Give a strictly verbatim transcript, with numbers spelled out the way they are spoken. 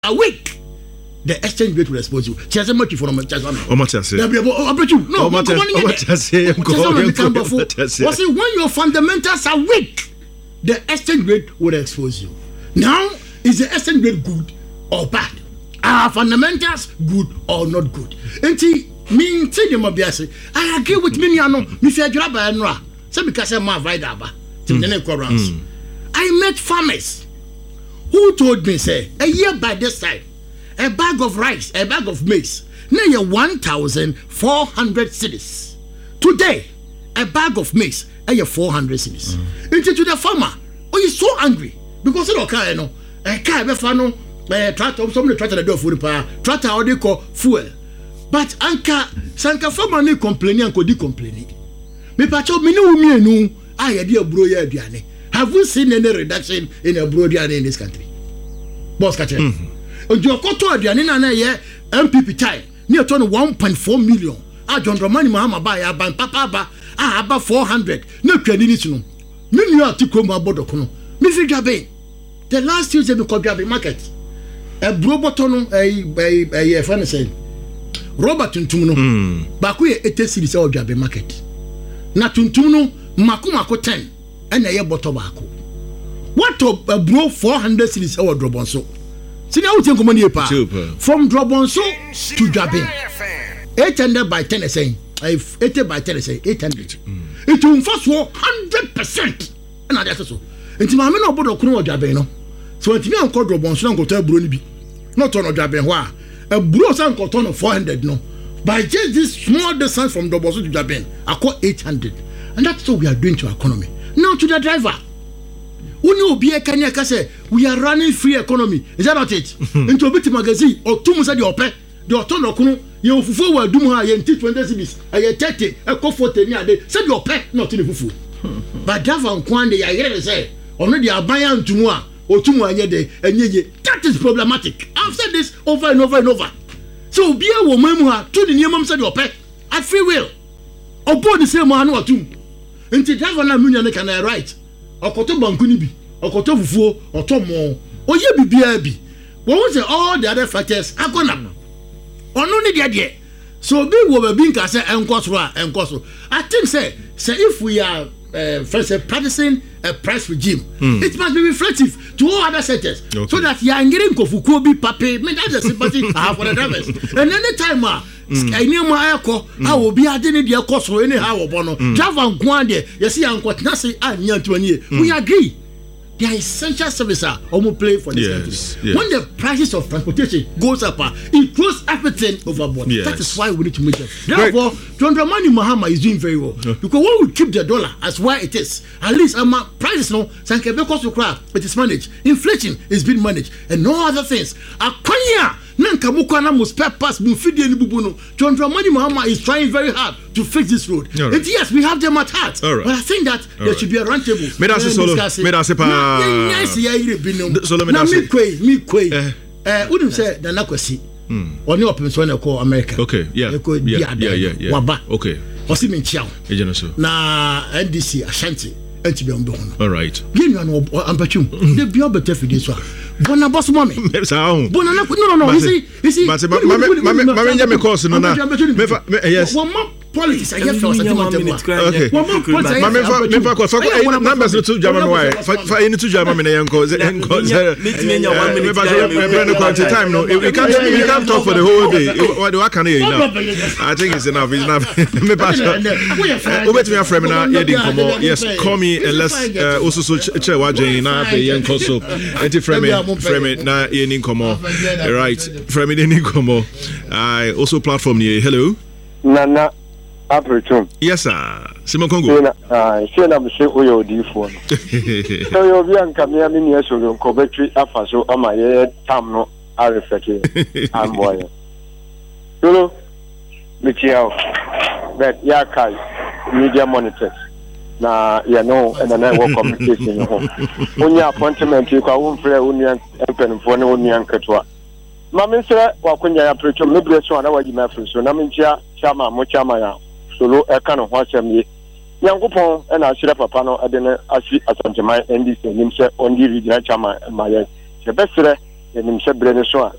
a week, the exchange rate will expose you. She has a motive for a month. How much I say? No, how much I say? Was it when your fundamentals are weak, the exchange rate will expose you. Now, is the exchange rate good or bad? Are fundamentals good or not good? And me tell them I agree with me. I know me fear job and ra. So because I'm a aba. I met farmers who told me say a year by this time a bag of rice, a bag of maize, now one thousand four hundred cedis. Today, a bag of maize, a four hundred cedis. Into to the farmer, oh, he's so angry because you know, you know, a car, a fano, a tractor, somebody tractor the door for the power, tractor, how they call fuel. But Anka, Sanka farmer ni complaining and could complaining. Me pacho, me no me no, I had a bro ya diane. Have we seen any reduction in a bro diane in this country? Boss catcher. Ojo koto aduane na na ye M P P time near turn one point four million. Ah John Dramani Mahama ba ya ban papa ba ah aba four hundred. No twani ni no. Me nua atiko ma bodoko no. Me fi dwabe. The last Tuesday we called dwabe market. E bro boto no eh eh eh fan say. Robert tuntum no. Ba ko ye eighty cedis e dwabe market. Na tuntum no makumako ten e na ye boto ba ko. What a bro four hundred cedis e drobon so. See now we take money pa from Drobonso to Jabin. Eight hundred by ten is saying eighty by ten is saying eight hundred. It will first war hundred percent. And I just so. Into my men about Okno Jabin. So it's me on called Drobonso and go tell Brunibi. Not on Jabin. Why a bro san cotton of four hundred no. By just this small distance from Drobonso to Jabin, I call eight hundred. And that's what we are doing to our economy. Now to the driver. Uni obi e kanya ka say we are running free economy. Is that not it? Into Obiti magazine or two months the ope the oton okunu ye ofufu wa dum ha ye twenty cedis aye thirty e ko forty ni ade say the ope not the fufu. But that one kwande ya yere say ono the abanya ntumu a otumu anye de enyeje. That is problematic. I've said this over and over and over. So obi e wo mamu ha to the niamam say the ope at free will. Obo the same man no atum. Into that one na munya ne can I right. Okoto banku ni bi okoto fufuo otomo oye bibia bi we want say all the other factors akona ono ni de de so be wo ba bi nka say enkoso a enkoso I think say say if we are uh, first uh, practicing a price regime mm. it must be reflective to all other sectors okay. So that you are getting kofuko bi pape me that the sympathy I have for the drivers and any time ah any ma akọ a obi ade ne de akọso any how obo no driver nko ade yesi ankotna say anya tuanie we agree they are essential services are almost play for this yes, country yes. When the prices of transportation goes up uh, it throws everything overboard yes. That is why we need to make it therefore John Dramani Mahama is doing very well yeah. Because when we keep the dollar as why it is at least um, prices no sanke because of crap it is managed inflation is being managed and no other things akwanya nanka mukwana mo spare parts mo fidie ni bubu no John Dramani Mahama is trying very hard to fix this road right. And yes we have them at heart right. But I think that all there right. Should be a round table me da se solo me da se pa yes ya ire bi no na me kwei me kwei eh wouldn't say na nakwasi oni opem so na call America okay yeah yeah yeah yeah waba okay osi me nchiao e je no so na N D C Ashanti enti be ndo no all right yenu no ampachum de bi obeta fide so bona boss mommy bona na no no no you see you see but mama mama nya me course no na me yes politics I get for certain minute okay mama me fa course numbers to German why fa any to German me yanko yanko meet me one minute time time no we can't we can't talk for the whole day what do I can hear enough I think it's enough it's enough me pass over to me friend na yedi komo yes call me and let's also so che wa dwen na be yanko so enti friend me friend me na yeni komo right friend me yeni komo I also platform here hello nana Apertum. Yes, sir. Simon Congo. Ah, she na mse oyo odifo. So you be anka me ami ni eso lo Coventry afaso ama ye tam no a reflect am boy. So me chiao. But ya kai media monitors. Na you know and na work communication ho. Onya appointment you kwa won frɛ onya empenfo ne onya nketwa. Ma me sɛ wakonya ya Apertum me bre so na waji ma frɛ so na me ntia chama mo chama ya. Solo eka no ho asem ye Nyankopon e na asire papa no ade ne asi asanteman N D C nim se ondi regional chairman maye se besere yɛnim sɛ berɛ no so a